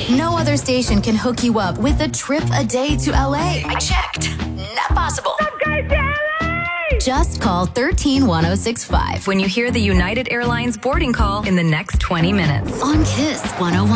No other station can hook you up with a trip a day to LA. I checked. Not possible. Just call 131065 when you hear the United Airlines boarding call in the next 20 minutes. on Kiss 101.